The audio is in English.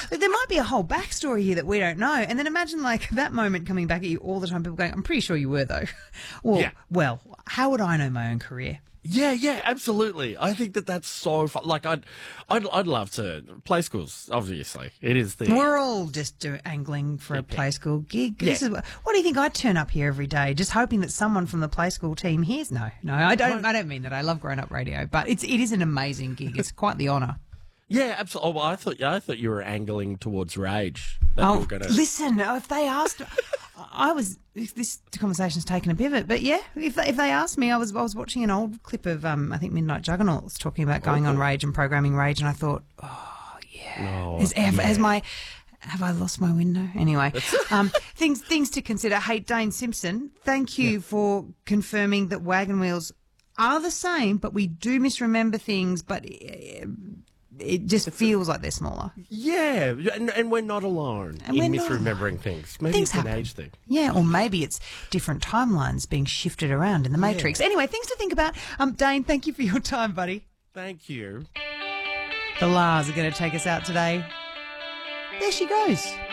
There might be a whole backstory here that we don't know. And then imagine like that moment coming back at you all the time. People going, I'm pretty sure you were though. Well, how would I know my own career? Yeah, absolutely. I think that's so fun. Like, I'd love to play schools. Obviously, it is the. We're all just angling for a play school gig. Yeah. What do you think? I'd turn up here every day, just hoping that someone from the play school team hears. No, I don't. I don't mean that. I love grown up radio, but it is an amazing gig. It's quite the honour. Yeah, absolutely. Oh, well, I thought you were angling towards Rage. Listen, if they asked, this conversation's taken a pivot, but yeah, if they asked me, I was watching an old clip of I think Midnight Juggernauts talking about going on Rage and programming Rage, and I thought, oh yeah, have I lost my window? Anyway, things to consider. Hey, Dane Simpson, thank you for confirming that Wagon Wheels are the same, but we do misremember things, but it just feels like they're smaller. Yeah, and we're not alone in misremembering things. Maybe it's an age thing. Yeah, or maybe it's different timelines being shifted around in the Matrix. Anyway, things to think about. Dane, thank you for your time, buddy. Thank you. The Lars are going to take us out today. There she goes.